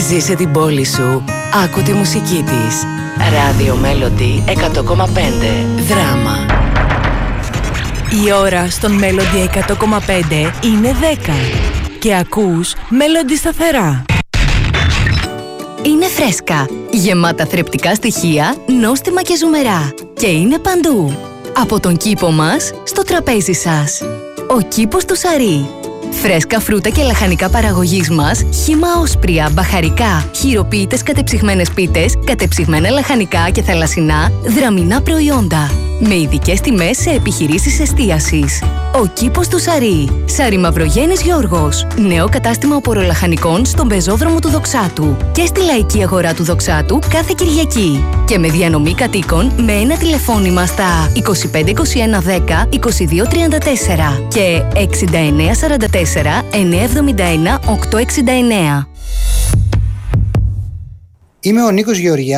Ζήσε την πόλη σου. Άκου τη μουσική της. Radio Melody 100,5. Δράμα. Η ώρα στον Melody 100,5 είναι 10. Και ακούς Melody σταθερά. Είναι φρέσκα, γεμάτα θρεπτικά στοιχεία, νόστιμα και ζουμερά. Και είναι παντού. Από τον κήπο μας στο τραπέζι σας. Ο κήπος του Σαρί. Φρέσκα φρούτα και λαχανικά παραγωγής μας, χύμα όσπρια, μπαχαρικά, χειροποίητες κατεψυγμένες πίτες, κατεψυγμένα λαχανικά και θαλασσινά, δραμινά προϊόντα. Με ειδικές τιμές σε επιχειρήσεις εστίασης. Ο κήπος του Σαρί. Σαρί Μαυρογέννης Γιώργος. Νέο κατάστημα οπορολαχανικών στον πεζόδρομο του Δοξάτου. Και στη λαϊκή αγορά του Δοξάτου κάθε Κυριακή. Και με διανομή κατοίκων με ένα τηλεφώνημα στα 25 21 10 22 34 και 69 44 971 869. Είμαι ο Νίκος Γεωργιάδης.